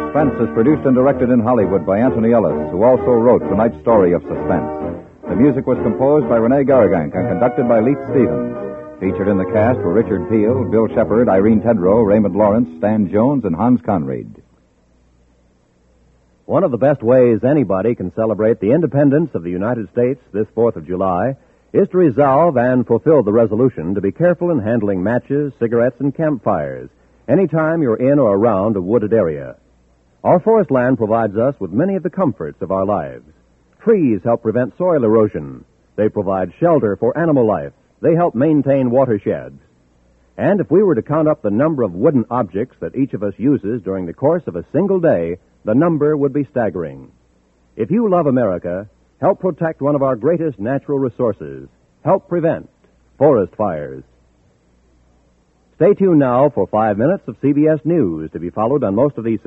Suspense is produced and directed in Hollywood by Anthony Ellis, who also wrote tonight's story of Suspense. The music was composed by Rene Gargank and conducted by Leith Stevens. Featured in the cast were Richard Peel, Bill Shepard, Irene Tedrow, Raymond Lawrence, Stan Jones, and Hans Conried. One of the best ways anybody can celebrate the independence of the United States this 4th of July is to resolve and fulfill the resolution to be careful in handling matches, cigarettes, and campfires anytime you're in or around a wooded area. Our forest land provides us with many of the comforts of our lives. Trees help prevent soil erosion. They provide shelter for animal life. They help maintain watersheds. And if we were to count up the number of wooden objects that each of us uses during the course of a single day, the number would be staggering. If you love America, help protect one of our greatest natural resources. Help prevent forest fires. Stay tuned now for 5 minutes of CBS News, to be followed on most of these